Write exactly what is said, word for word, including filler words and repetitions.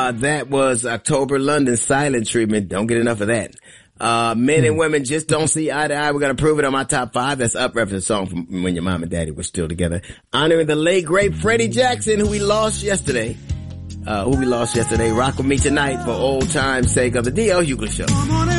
Uh, that was October London Silent Treatment. Don't get enough of that. Uh, men and women just don't see eye to eye. We're going to prove it on my top five. That's Up, reference song from when your mom and daddy were still together. Honoring the late, great Freddie Jackson, who we lost yesterday. Uh, who we lost yesterday. Rock with me tonight for old time's sake of the D L Hughley Show.